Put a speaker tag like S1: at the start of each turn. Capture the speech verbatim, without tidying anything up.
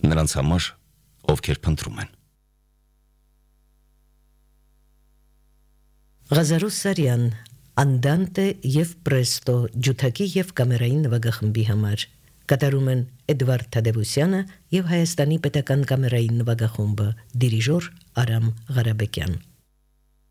S1: նրանց համար, ովքեր փնտրում են։
S2: Ղազարու Սարյան, Անդանտե և Պրեստո ջութակի և կամերային նվագախմբի համար կատարում են Էդվարդ Թադևոսյանը և Հայաստանի պետական կամերային նվագախումբը, դիրիժոր Արամ Ղարաբեկյան։